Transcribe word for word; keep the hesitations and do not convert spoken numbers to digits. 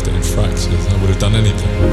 left it in fractures. I would have done anything.